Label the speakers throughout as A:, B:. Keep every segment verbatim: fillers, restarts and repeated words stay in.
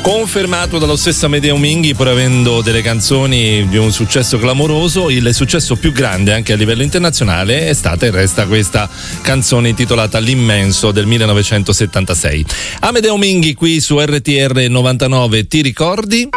A: Confermato dallo stesso Amedeo Minghi, pur avendo delle canzoni di un successo clamoroso, il successo più grande anche a livello internazionale è stata e resta questa canzone intitolata L'Immenso del millenovecentosettantasei. Amedeo Minghi qui su R T R novantanove, ti ricordi?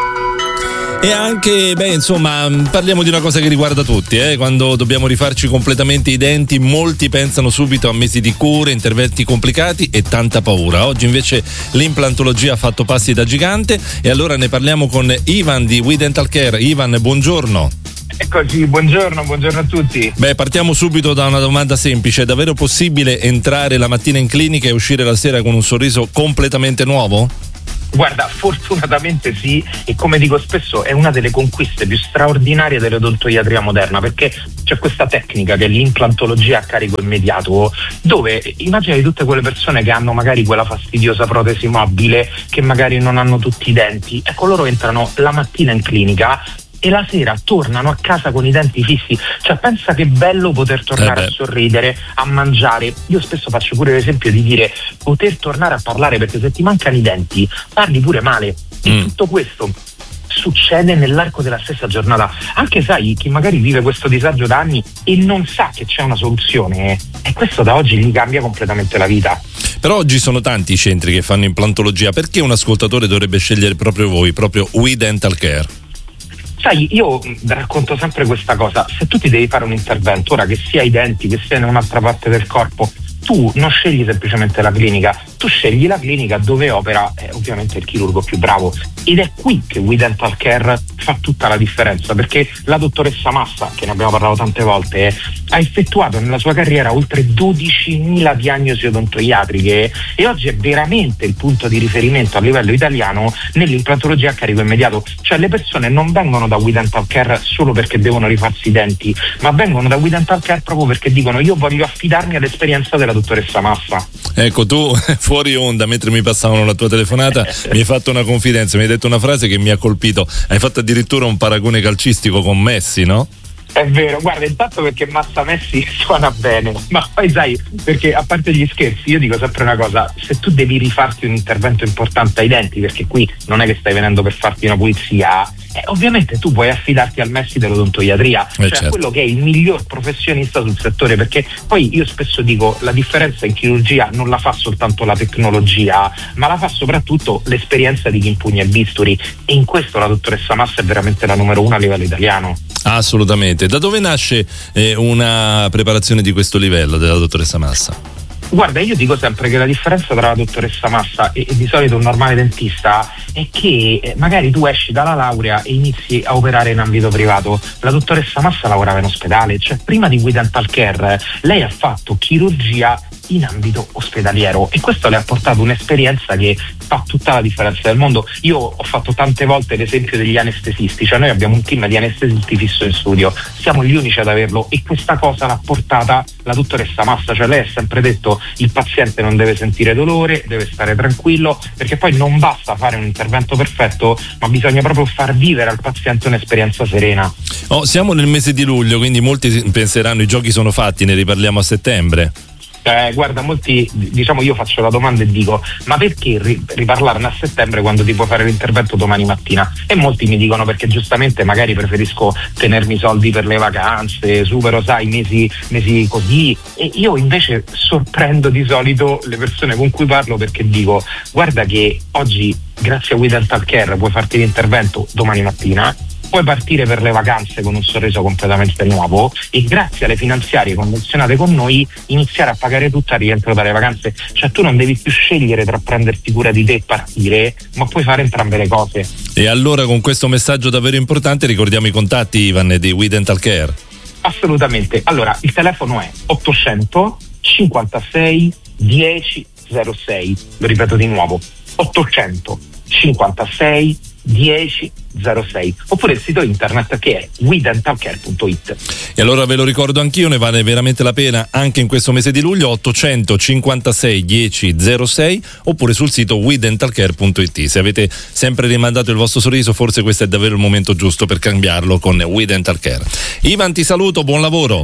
A: E anche, beh, insomma, parliamo di una cosa che riguarda tutti, eh? Quando dobbiamo rifarci completamente i denti, molti pensano subito a mesi di cure, interventi complicati e tanta paura. Oggi invece l'implantologia ha fatto passi da gigante e allora ne parliamo con Ivan di We Dental Care. Ivan, buongiorno.
B: Eccoci, buongiorno, buongiorno a tutti.
A: Beh, partiamo subito da una domanda semplice: è davvero possibile entrare la mattina in clinica e uscire la sera con un sorriso completamente nuovo?
B: Guarda, fortunatamente sì, e come dico spesso è una delle conquiste più straordinarie dell'odontoiatria moderna, perché c'è questa tecnica che è l'implantologia a carico immediato, dove immagini tutte quelle persone che hanno magari quella fastidiosa protesi mobile, che magari non hanno tutti i denti, ecco, loro entrano la mattina in clinica e la sera tornano a casa con i denti fissi. Cioè, pensa che bello poter tornare
A: eh
B: a sorridere, a mangiare. Io spesso faccio pure l'esempio di dire poter tornare a parlare, perché se ti mancano i denti parli pure male. E mm. tutto questo succede nell'arco della stessa giornata. Anche, sai, chi magari vive questo disagio da anni e non sa che c'è una soluzione, e questo da oggi gli cambia completamente la vita.
A: Però oggi sono tanti i centri che fanno implantologia, perché un ascoltatore dovrebbe scegliere proprio voi, proprio We Dental Care?
B: Sai, io racconto sempre questa cosa: se tu ti devi fare un intervento, ora che sia ai denti, che sia in un'altra parte del corpo, tu non scegli semplicemente la clinica, tu scegli la clinica dove opera eh, ovviamente il chirurgo più bravo, ed è qui che We Dental Care fa tutta la differenza, perché la dottoressa Massa, che ne abbiamo parlato tante volte, eh, ha effettuato nella sua carriera oltre dodicimila diagnosi odontoiatriche e oggi è veramente il punto di riferimento a livello italiano nell'implantologia a carico immediato. Cioè, le persone non vengono da We Dental Care solo perché devono rifarsi i denti, ma vengono da We Dental Care proprio perché dicono: io voglio affidarmi all'esperienza della dottoressa Massa.
A: Ecco, tu fuori onda, mentre mi passavano la tua telefonata, mi hai fatto una confidenza, mi hai detto una frase che mi ha colpito. Hai fatto addirittura un paragone calcistico con Messi, no?
B: È vero, guarda, intanto perché Massa Messi suona bene, ma poi sai, perché a parte gli scherzi, io dico sempre una cosa: se tu devi rifarti un intervento importante ai denti, perché qui non è che stai venendo per farti una pulizia, eh, ovviamente tu puoi affidarti al Messi dell'odontoiatria,
A: eh
B: cioè
A: certo.
B: quello che è il miglior professionista sul settore, perché poi io spesso dico la differenza in chirurgia non la fa soltanto la tecnologia, ma la fa soprattutto l'esperienza di chi impugna il bisturi, e in questo la dottoressa Massa è veramente la numero uno a livello italiano.
A: Assolutamente. Da dove nasce eh, una preparazione di questo livello della dottoressa Massa?
B: Guarda, io dico sempre che la differenza tra la dottoressa Massa e, e di solito un normale dentista è che eh, magari tu esci dalla laurea e inizi a operare in ambito privato. La dottoressa Massa lavorava in ospedale, cioè prima di We Dental Care lei ha fatto chirurgia in ambito ospedaliero, e questo le ha portato un'esperienza che fa tutta la differenza del mondo. Io ho fatto tante volte l'esempio degli anestesisti, cioè noi abbiamo un team di anestesisti fisso in studio, siamo gli unici ad averlo, e questa cosa l'ha portata la dottoressa Massa. Cioè lei ha sempre detto: il paziente non deve sentire dolore, deve stare tranquillo, perché poi non basta fare un intervento perfetto, ma bisogna proprio far vivere al paziente un'esperienza serena.
A: Oh, siamo nel mese di luglio, quindi molti penseranno i giochi sono fatti, ne riparliamo a settembre.
B: Eh, guarda, molti, diciamo, io faccio la domanda e dico: ma perché ri- riparlarne a settembre quando ti puoi fare l'intervento domani mattina? E molti mi dicono: perché giustamente magari preferisco tenermi i soldi per le vacanze, supero, sai, mesi, mesi così. E io invece sorprendo di solito le persone con cui parlo, perché dico: guarda che oggi, grazie a We Dental Care, puoi farti l'intervento domani mattina, puoi partire per le vacanze con un sorriso completamente nuovo, e grazie alle finanziarie convenzionate con noi iniziare a pagare tutto al rientro dalle vacanze. Cioè tu non devi più scegliere tra prenderti cura di te e partire, ma puoi fare entrambe le cose.
A: E allora, con questo messaggio davvero importante, ricordiamo i contatti, Ivan, di We Dental Care.
B: Assolutamente. Allora, il telefono è ottocento cinquantasei dieci zero sei, lo ripeto di nuovo, ottocento cinquantasei dieci zero sei, oppure il sito internet che è we dental care punto it.
A: E allora ve lo ricordo anch'io, ne vale veramente la pena anche in questo mese di luglio: ottocento cinquantasei dieci zero sei, oppure sul sito we dental care punto it. Se avete sempre rimandato il vostro sorriso, forse questo è davvero il momento giusto per cambiarlo con We Dental Care. Ivan, ti saluto, buon lavoro.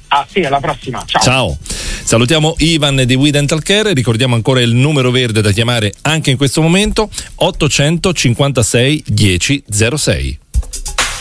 B: Ah sì, alla prossima, ciao.
A: Ciao. Salutiamo Ivan di We Dental Care, ricordiamo ancora il numero verde da chiamare anche in questo momento, ottocentocinquantasei dieci zero sei.